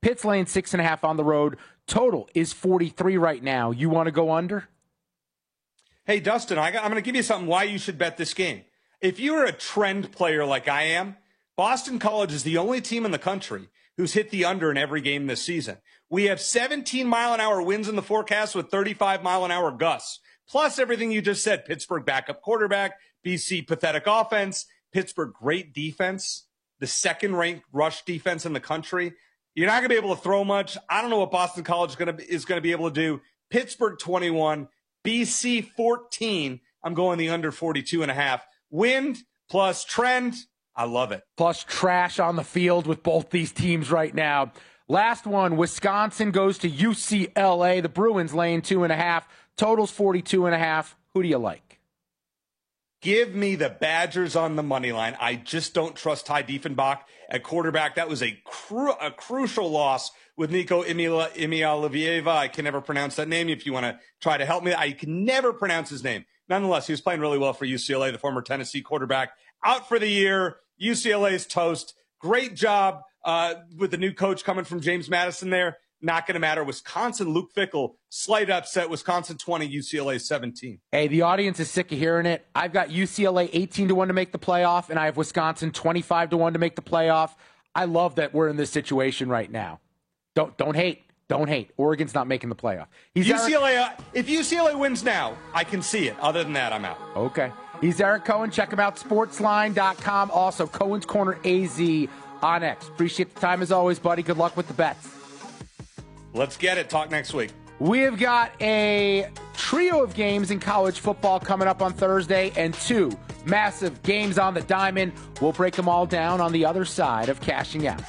Pitt's laying 6.5 on the road. Total is 43 right now. You want to go under? Hey, Dustin, I'm going to give you something why you should bet this game. If you're a trend player like I am, Boston College is the only team in the country who's hit the under in every game this season. We have 17-mile-an-hour winds in the forecast with 35-mile-an-hour gusts. Plus everything you just said, Pittsburgh backup quarterback, BC pathetic offense, Pittsburgh great defense, the second-ranked rush defense in the country. You're not going to be able to throw much. I don't know what Boston College is going to be able to do. Pittsburgh 21, BC 14. I'm going the under 42.5. Wind plus trend. I love it. Plus trash on the field with both these teams right now. Last one, Wisconsin goes to UCLA. The Bruins laying 2.5. Totals 42.5. Who do you like? Give me the Badgers on the money line. I just don't trust Ty Diefenbach at quarterback. That was a crucial loss with Nico Imialivieva. I can never pronounce that name. If you want to try to help me, I can never pronounce his name. Nonetheless, he was playing really well for UCLA, the former Tennessee quarterback. Out for the year. UCLA's toast. Great job with the new coach coming from James Madison there. Not going to matter. Wisconsin, Luke Fickell, slight upset. Wisconsin 20, UCLA 17. Hey, the audience is sick of hearing it. I've got UCLA 18-1 to make the playoff, and I have Wisconsin 25-1 to make the playoff. I love that we're in this situation right now. Don't hate. Don't hate. Oregon's not making the playoff. If UCLA wins now, I can see it. Other than that, I'm out. Okay. He's Eric Cohen. Check him out, sportsline.com. Also, Cohen's Corner AZ on X. Appreciate the time as always, buddy. Good luck with the bets. Let's get it. Talk next week. We have got a trio of games in college football coming up on Thursday and 2 massive games on the diamond. We'll break them all down on the other side of Cashing Out.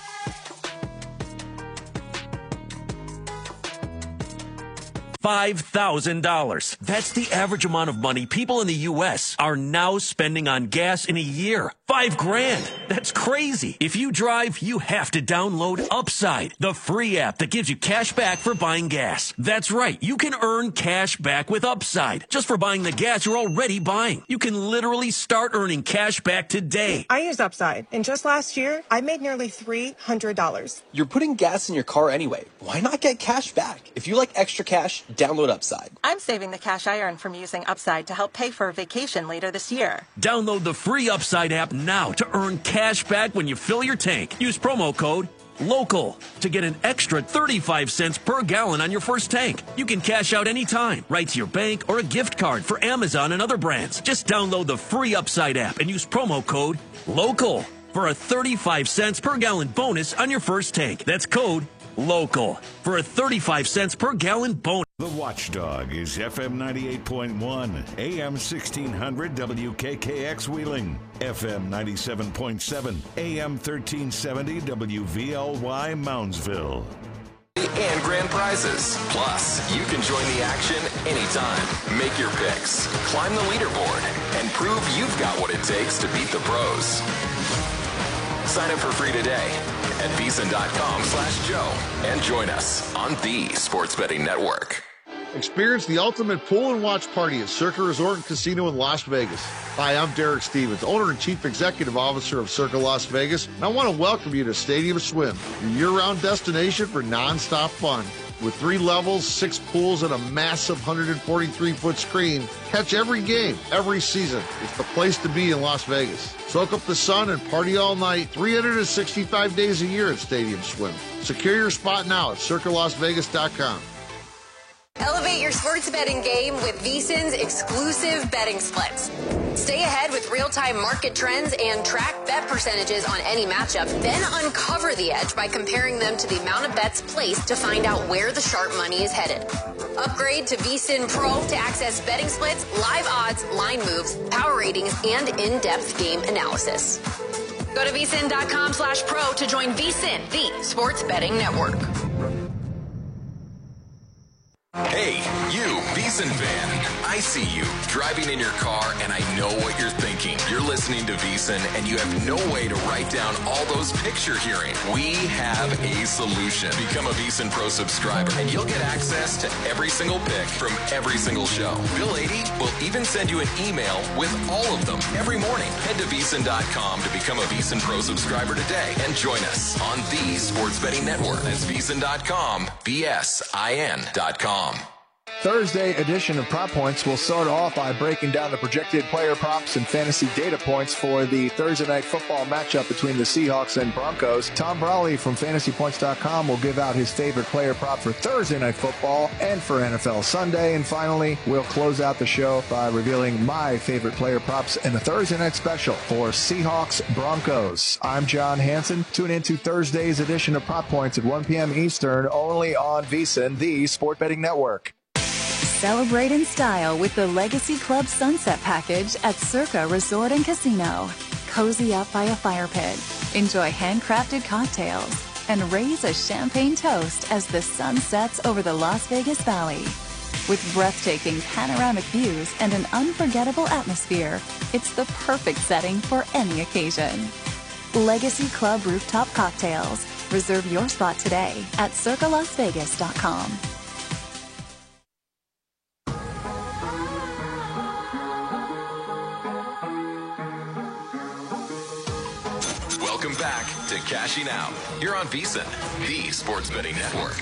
$5,000. That's the average amount of money people in the U.S. are now spending on gas in a year. $5,000. That's crazy. If you drive, you have to download Upside, the free app that gives you cash back for buying gas. That's right. You can earn cash back with Upside just for buying the gas you're already buying. You can literally start earning cash back today. I used Upside, and just last year, I made nearly $300. You're putting gas in your car anyway. Why not get cash back? If you like extra cash, download Upside. I'm saving the cash I earn from using Upside to help pay for a vacation later this year. Download the free Upside app now to earn cash back when you fill your tank. Use promo code LOCAL to get an extra 35 cents per gallon on your first tank. You can cash out anytime, right to your bank or a gift card for Amazon and other brands. Just download the free Upside app and use promo code LOCAL for a 35 cents per gallon bonus on your first tank. That's code LOCAL for a 35 cents per gallon bonus. The Watchdog is FM 98.1, AM 1600 WKKX Wheeling, FM 97.7, AM 1370 WVLY Moundsville. And grand prizes. Plus, you can join the action anytime. Make your picks, climb the leaderboard, and prove you've got what it takes to beat the pros. Sign up for free today at VSiN.com/Joe and join us on the Sports Betting Network. Experience the ultimate pool and watch party at Circa Resort and Casino in Las Vegas. Hi, I'm Derek Stevens, owner and chief executive officer of Circa Las Vegas, and I want to welcome you to Stadium Swim, your year-round destination for nonstop fun. With 3 levels, 6 pools, and a massive 143-foot screen, catch every game, every season. It's the place to be in Las Vegas. Soak up the sun and party all night, 365 days a year at Stadium Swim. Secure your spot now at CircaLasVegas.com. Elevate your sports betting game with VSiN's exclusive betting splits. Stay ahead with real-time market trends and track bet percentages on any matchup. Then uncover the edge by comparing them to the amount of bets placed to find out where the sharp money is headed. Upgrade to VSiN Pro to access betting splits, live odds, line moves, power ratings, and in-depth game analysis. Go to VSiN.com/pro to join VSiN, the sports betting network. Hey, You, VSiN fan, I see you driving in your car, and I know what you're thinking. You're listening to VSiN, and you have no way to write down all those picks you're hearing. We have a solution. Become a VSiN Pro subscriber, and you'll get access to every single pick from every single show. Bill 80 will even send you an email with all of them every morning. Head to VSiN.com to become a VSiN Pro subscriber today and join us on the Sports Betting Network. That's VSiN.com, VSIN.com. Thursday edition of Prop Points will start off by breaking down the projected player props and fantasy data points for the Thursday night football matchup between the Seahawks and Broncos. Tom Brawley from FantasyPoints.com will give out his favorite player prop for Thursday night football and for NFL Sunday. And finally, we'll close out the show by revealing my favorite player props in the Thursday night special for Seahawks Broncos. I'm John Hansen. Tune in to Thursday's edition of Prop Points at 1 p.m. Eastern, only on VSiN, the Sport Betting Network. Celebrate in style with the Legacy Club Sunset Package at Circa Resort and Casino. Cozy up by a fire pit, enjoy handcrafted cocktails, and raise a champagne toast as the sun sets over the Las Vegas Valley. With breathtaking panoramic views and an unforgettable atmosphere, it's the perfect setting for any occasion. Legacy Club Rooftop Cocktails. Reserve your spot today at circalasvegas.com. Welcome back to Cashing Out. You're on VSiN, the Sports Betting Network.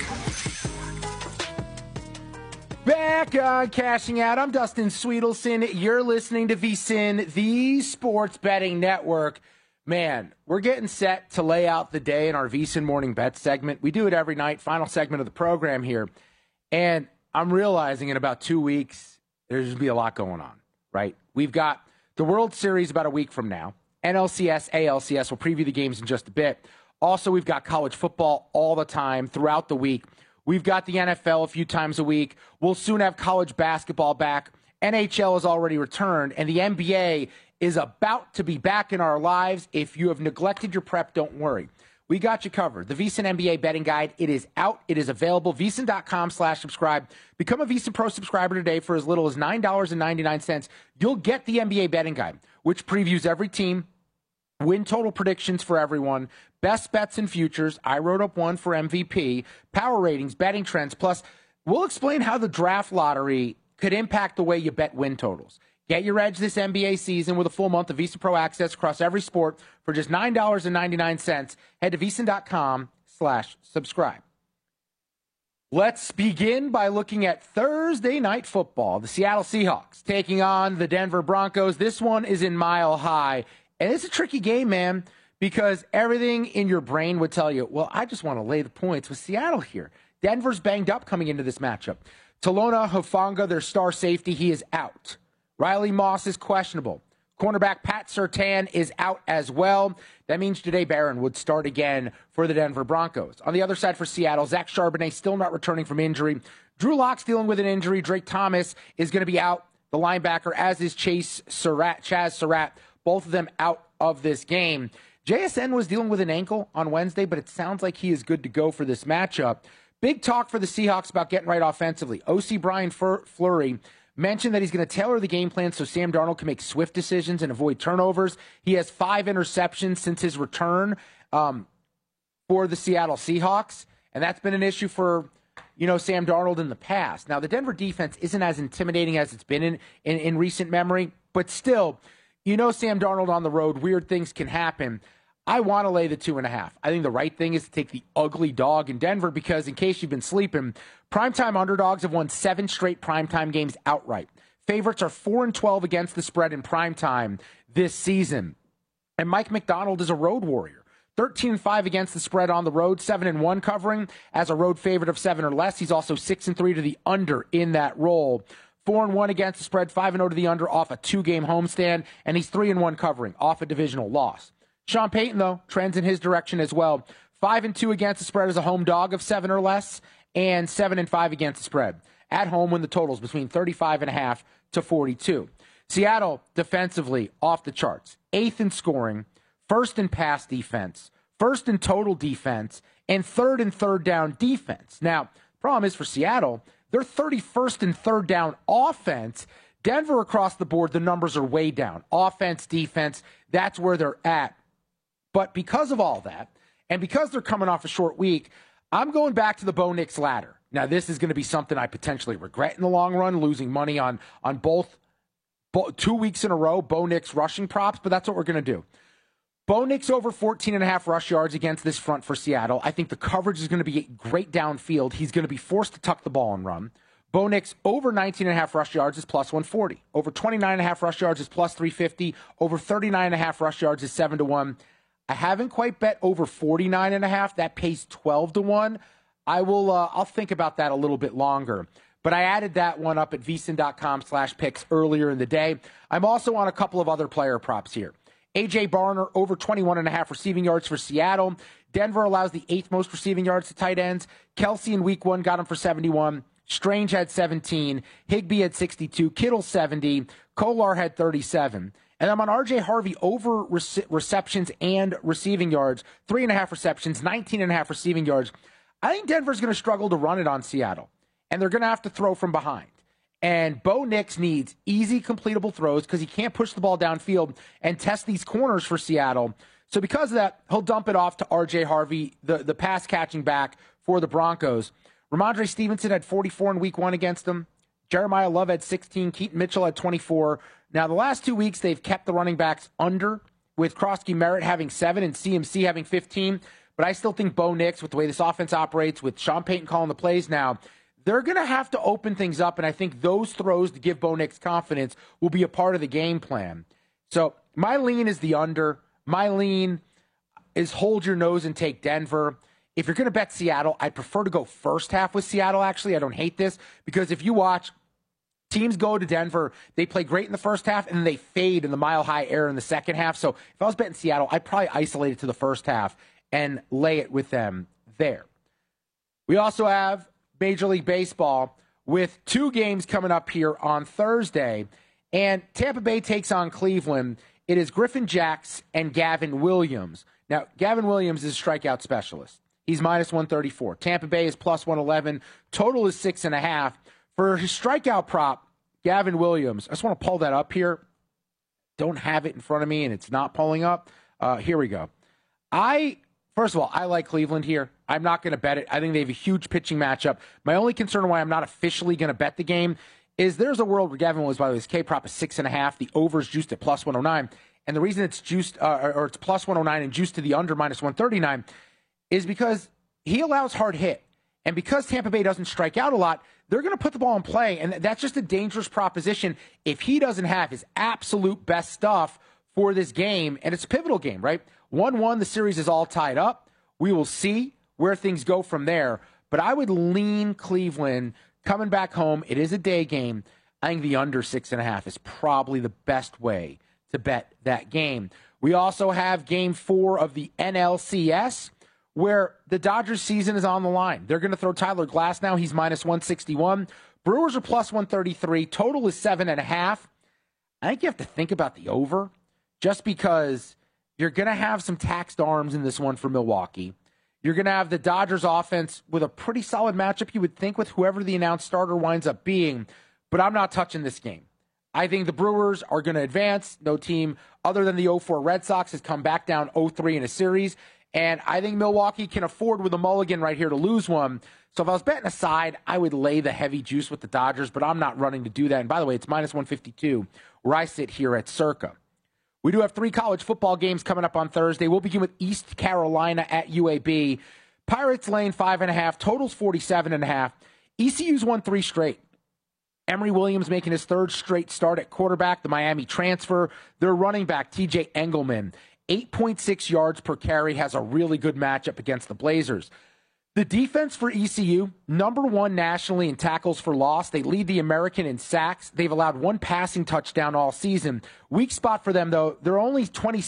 Back on Cashing Out. I'm Dustin Sweetelson. You're listening to VSiN, the Sports Betting Network. Man, we're getting set to lay out the day in our VSiN Morning Bet segment. We do it every night, final segment of the program here. And I'm realizing in about 2 weeks, there's going to be a lot going on, right? We've got the World Series about a week from now. NLCS, ALCS, we'll preview the games in just a bit. Also, we've got college football all the time throughout the week. We've got the NFL a few times a week. We'll soon have college basketball back. NHL has already returned, and the NBA is about to be back in our lives. If you have neglected your prep, don't worry. We got you covered. The VSiN NBA betting guide, it is out. It is available. VSiN.com/subscribe. Become a VSiN Pro subscriber today for as little as $9.99. You'll get the NBA betting guide, which previews every team, win total predictions for everyone, best bets and futures. I wrote up one for MVP, power ratings, betting trends. Plus, we'll explain how the draft lottery could impact the way you bet win totals. Get your edge this NBA season with a full month of VSiN Pro access across every sport for just $9.99. Head to VSiN.com/subscribe. Let's begin by looking at Thursday night football. The Seattle Seahawks taking on the Denver Broncos. This one is in Mile High. And it's a tricky game, man, because everything in your brain would tell you, well, I just want to lay the points with Seattle here. Denver's banged up coming into this matchup. Talona Hufanga, their star safety, he is out. Riley Moss is questionable. Cornerback Pat Surtain is out as well. That means Jahdae Barron would start again for the Denver Broncos. On the other side for Seattle, Zach Charbonnet still not returning from injury. Drew Lock's dealing with an injury. Drake Thomas is going to be out, the linebacker, as is Chaz Surratt. Both of them out of this game. JSN was dealing with an ankle on Wednesday, but it sounds like he is good to go for this matchup. Big talk for the Seahawks about getting right offensively. OC Brian Fleury mentioned that he's going to tailor the game plan so Sam Darnold can make swift decisions and avoid turnovers. He has 5 interceptions since his return for the Seattle Seahawks, and that's been an issue for Sam Darnold in the past. Now, the Denver defense isn't as intimidating as it's been in recent memory, but still, Sam Darnold on the road, weird things can happen. I want to lay the 2.5. I think the right thing is to take the ugly dog in Denver because, in case you've been sleeping, primetime underdogs have won 7 straight primetime games outright. Favorites are 4-12 against the spread in primetime this season. And Mike McDonald is a road warrior. 13-5 against the spread on the road, 7-1 covering as a road favorite of 7 or less. He's also 6-3 to the under in that role. 4-1 against the spread, 5-0 to the under off a 2-game homestand, and he's 3-1 covering off a divisional loss. Sean Payton, though, trends in his direction as well. 5-2 against the spread as a home dog of 7 or less, and 7-5 against the spread. At home when the total's between 35.5 to 42. Seattle, defensively, off the charts. 8th in scoring, 1st in pass defense, 1st in total defense, and 3rd in third down defense. Now, the problem is for Seattle, They're 31st in third down offense. Denver across the board, the numbers are way down. Offense, defense, that's where they're at. But because of all that, and because they're coming off a short week, I'm going back to the Bo Nix ladder. Now, this is going to be something I potentially regret in the long run, losing money on both 2 weeks in a row, Bo Nix rushing props, but that's what we're going to do. Bo Nix over 14.5 rush yards against this front for Seattle. I think the coverage is going to be great downfield. He's going to be forced to tuck the ball and run. Bo Nix over 19.5 rush yards is plus 140. Over 29.5 rush yards is plus 350. Over 39.5 rush yards is 7-1. I haven't quite bet over 49.5. That pays 12-1. I'll think about that a little bit longer. But I added that one up at vsin.com/picks earlier in the day. I'm also on a couple of other player props here. A.J. Barner over 21.5 receiving yards for Seattle. Denver allows the 8th most receiving yards to tight ends. Kelsey in week 1 got him for 71. Strange had 17. Higbee had 62. Kittle 70. Kolar had 37. And I'm on R.J. Harvey over receptions and receiving yards. 3.5 receptions, 19.5 receiving yards. I think Denver's going to struggle to run it on Seattle. And they're going to have to throw from behind. And Bo Nix needs easy, completable throws because he can't push the ball downfield and test these corners for Seattle. So because of that, he'll dump it off to R.J. Harvey, the pass-catching back for the Broncos. Ramondre Stevenson had 44 in week 1 against them. Jeremiah Love had 16. Keaton Mitchell had 24. Now, the last 2 weeks, they've kept the running backs under, with Krosky Merritt having 7 and CMC having 15. But I still think Bo Nix, with the way this offense operates, with Sean Payton calling the plays now, they're going to have to open things up, and I think those throws to give Bo Nix confidence will be a part of the game plan. So my lean is the under. My lean is hold your nose and take Denver. If you're going to bet Seattle, I'd prefer to go first half with Seattle, actually. I don't hate this, because if you watch teams go to Denver, they play great in the first half, and then they fade in the mile-high air in the second half. So if I was betting Seattle, I'd probably isolate it to the first half and lay it with them there. We also have Major League Baseball with 2 games coming up here on Thursday, and Tampa Bay takes on Cleveland. It is Griffin Jax and Gavin Williams. Now, Gavin Williams is a strikeout specialist. He's minus 134. Tampa Bay is plus 111. Total is 6.5. For his strikeout prop, Gavin Williams, I just want to pull that up here. Don't have it in front of me, and it's not pulling up. Here we go. First of all, I like Cleveland here. I'm not going to bet it. I think they have a huge pitching matchup. My only concern why I'm not officially going to bet the game is there's a world where Gavin Williams, by the way, his K-prop is 6.5. The over is juiced at plus 109. And the reason it's juiced, or it's plus 109 and juiced to the under minus 139 is because he allows hard hit. And because Tampa Bay doesn't strike out a lot, they're going to put the ball in play. And that's just a dangerous proposition if he doesn't have his absolute best stuff for this game. And it's a pivotal game, right? 1-1, the series is all tied up. We will see where things go from there. But I would lean Cleveland coming back home. It is a day game. I think the under 6.5 is probably the best way to bet that game. We also have game 4 of the NLCS, where the Dodgers season is on the line. They're going to throw Tyler Glass now. He's minus 161. Brewers are plus 133. Total is 7.5. I think you have to think about the over, just because you're going to have some taxed arms in this one for Milwaukee. You're going to have the Dodgers offense with a pretty solid matchup, you would think, with whoever the announced starter winds up being. But I'm not touching this game. I think the Brewers are going to advance. No team other than the 0-4 Red Sox has come back down 0-3 in a series. And I think Milwaukee can afford with a mulligan right here to lose one. So if I was betting aside, I would lay the heavy juice with the Dodgers, but I'm not running to do that. And by the way, it's minus 152 where I sit here at Circa. We do have 3 college football games coming up on Thursday. We'll begin with East Carolina at UAB. Pirates laying 5.5. Totals 47.5. ECU's won 3 straight. Emory Williams making his 3rd straight start at quarterback, the Miami transfer. Their running back, TJ Engelman, 8.6 yards per carry, has a really good matchup against the Blazers. The defense for ECU, number 1 nationally in tackles for loss. They lead the American in sacks. They've allowed 1 passing touchdown all season. Weak spot for them, though, they're only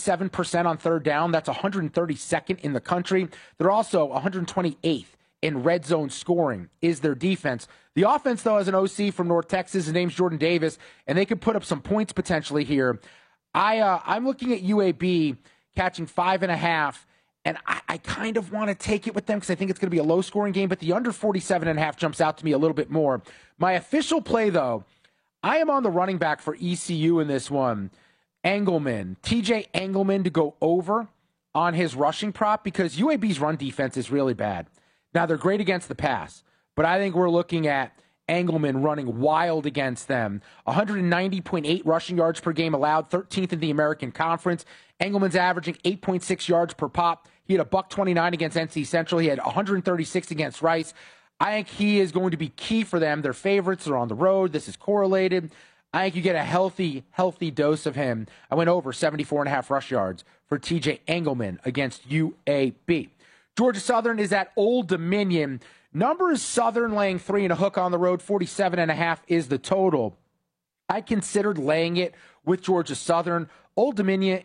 27% on 3rd down. That's 132nd in the country. They're also 128th in red zone scoring is their defense. The offense, though, has an OC from North Texas. His name's Jordan Davis, and they could put up some points potentially here. I'm looking at UAB catching 5.5, And I kind of want to take it with them because I think it's going to be a low-scoring game, but the under 47.5 jumps out to me a little bit more. My official play, though, I am on the running back for ECU in this one, Engelman, TJ Engelman, to go over on his rushing prop because UAB's run defense is really bad. Now, they're great against the pass, but I think we're looking at Engelman running wild against them. 190.8 rushing yards per game allowed, 13th in the American Conference. Engelman's averaging 8.6 yards per pop. He had a $129 against NC Central. He had 136 against Rice. I think he is going to be key for them. They're favorites. They're on the road. This is correlated. I think you get a healthy dose of him. I went over 74.5 rush yards for TJ Engelman against UAB. Georgia Southern is at Old Dominion. Number is Southern laying 3 and a hook on the road. 47.5 is the total. I considered laying it with Georgia Southern. Old Dominion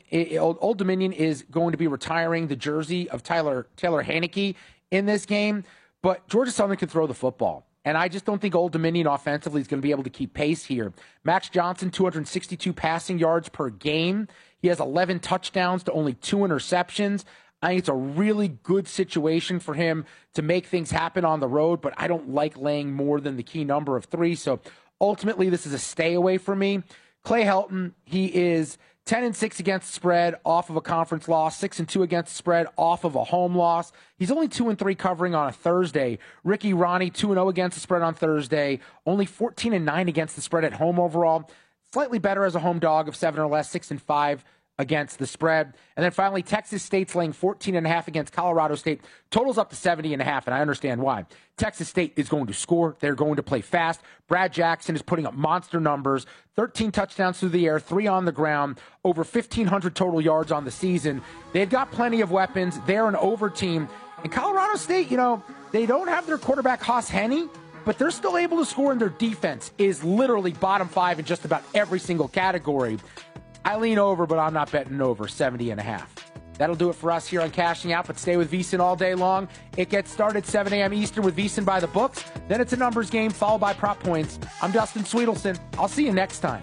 is going to be retiring the jersey of Taylor Haneke in this game, but Georgia Southern can throw the football. And I just don't think Old Dominion offensively is going to be able to keep pace here. Max Johnson, 262 passing yards per game. He has 11 touchdowns to only 2 interceptions. I think it's a really good situation for him to make things happen on the road, but I don't like laying more than the key number of 3. So ultimately, this is a stay away for me. Clay Helton, he is 10-6 against the spread off of a conference loss, 6-2 against the spread off of a home loss. He's only 2-3 covering on a Thursday. Ricky Ronnie, 2-0 against the spread on Thursday, only 14-9 against the spread at home overall. Slightly better as a home dog of 7 or less, 6-5 against the spread. And then finally, Texas State's laying 14.5 against Colorado State. Totals up to 70.5, and I understand why. Texas State is going to score. They're going to play fast. Brad Jackson is putting up monster numbers. 13 touchdowns through the air, 3 on the ground, over 1,500 total yards on the season. They've got plenty of weapons. They're an over team. And Colorado State, they don't have their quarterback, Haas Henne, but they're still able to score, and their defense is literally bottom 5 in just about every single category. I lean over, but I'm not betting over 70.5. That'll do it for us here on Cashing Out, but stay with VSiN all day long. It gets started 7 a.m. Eastern with VSiN by the books. Then it's a numbers game followed by prop points. I'm Dustin Sweetelson. I'll see you next time.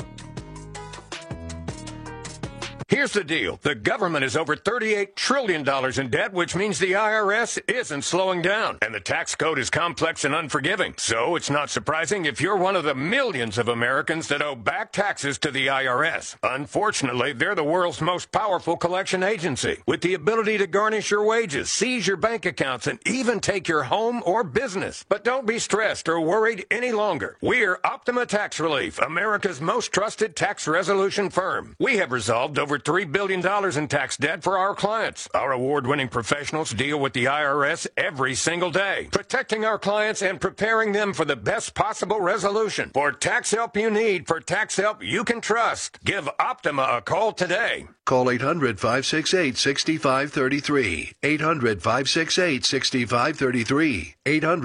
Here's the deal. The government is over $38 trillion in debt, which means the IRS isn't slowing down. And the tax code is complex and unforgiving. So it's not surprising if you're one of the millions of Americans that owe back taxes to the IRS. Unfortunately, they're the world's most powerful collection agency, with the ability to garnish your wages, seize your bank accounts, and even take your home or business. But don't be stressed or worried any longer. We're Optima Tax Relief, America's most trusted tax resolution firm. We have resolved over $3 billion in tax debt for our clients. Our award-winning professionals deal with the IRS every single day, protecting our clients and preparing them for the best possible resolution. For tax help you need, for tax help you can trust, give Optima a call today. Call 800-568-6533. 800-568-6533.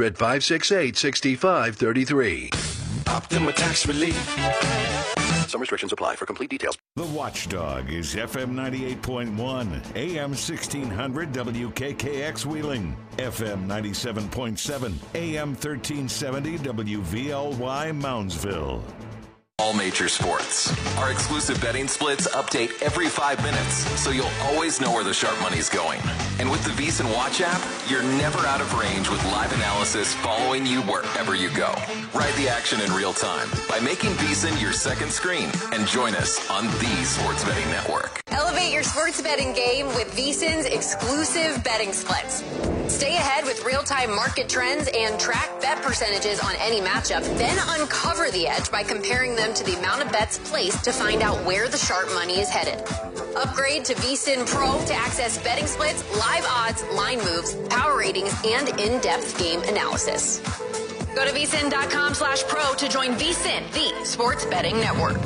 800-568-6533. Optima Tax Relief. Some restrictions apply. For complete details. The Watchdog is FM 98.1, AM 1600 WKKX Wheeling, FM 97.7, AM 1370 WVLY Moundsville. All major sports. Our exclusive betting splits update every 5 minutes, so you'll always know where the sharp money's going. And with the VSiN Watch app, you're never out of range with live analysis following you wherever you go. Ride the action in real time by making VSiN your second screen and join us on the Sports Betting Network. Elevate your sports betting game with VSiN's exclusive betting splits. Stay ahead with real-time market trends and track bet percentages on any matchup, then uncover the edge by comparing them to the amount of bets placed to find out where the sharp money is headed. Upgrade to VSiN Pro to access betting splits, live odds, line moves, power ratings, and in-depth game analysis. Go to vsin.com/pro to join VSiN, the sports betting network.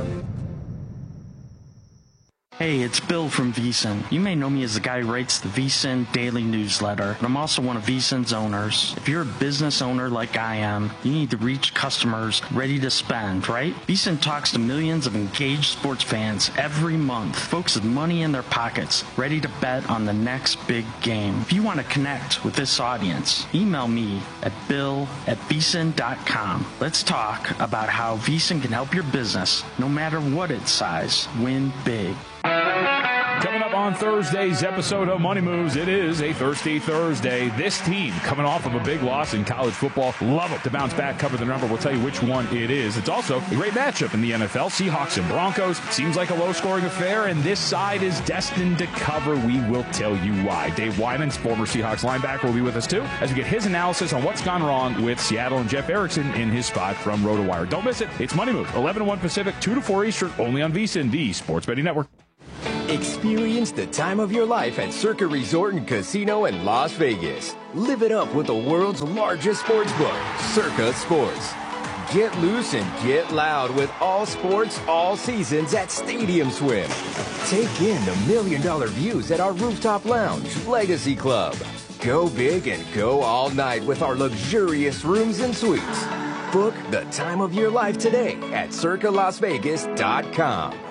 Hey, it's Bill from VSiN. You may know me as the guy who writes the VSiN daily newsletter, but I'm also one of VSiN's owners. If you're a business owner like I am, you need to reach customers ready to spend, right? VSiN talks to millions of engaged sports fans every month, folks with money in their pockets, ready to bet on the next big game. If you want to connect with this audience, email me at bill@vsin.com. Let's talk about how VSiN can help your business, no matter what its size, win big. Coming up on Thursday's episode of Money Moves, it is a Thirsty Thursday. This team coming off of a big loss in college football. Love it to bounce back, cover the number. We'll tell you which one it is. It's also a great matchup in the NFL. Seahawks and Broncos. Seems like a low-scoring affair, and this side is destined to cover. We will tell you why. Dave Wyman, former Seahawks linebacker, will be with us too as we get his analysis on what's gone wrong with Seattle and Jeff Erickson in his spot from RotoWire. Don't miss it. It's Money Moves, 11 to 1 Pacific, 2 to 4 Eastern, only on VSiN, the Sports Betting Network. Experience the time of your life at Circa Resort and Casino in Las Vegas. Live it up with the world's largest sports book, Circa Sports. Get loose and get loud with all sports, all seasons at Stadium Swim. Take in the $1 million views at our rooftop lounge, Legacy Club. Go big and go all night with our luxurious rooms and suites. Book the time of your life today at circalasvegas.com.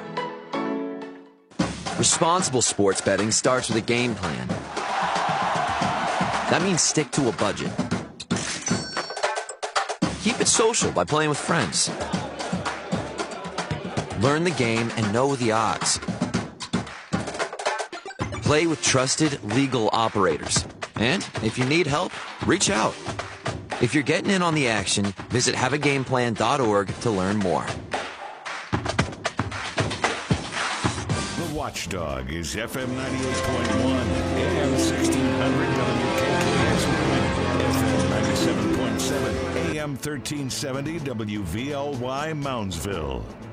Responsible sports betting starts with a game plan. That means stick to a budget. Keep it social by playing with friends. Learn the game and know the odds. Play with trusted, legal operators. And if you need help, reach out. If you're getting in on the action, visit haveagameplan.org to learn more. Watchdog is FM 98.1, AM 1600 WKKX, FM 97.7, AM 1370 WVLY Moundsville.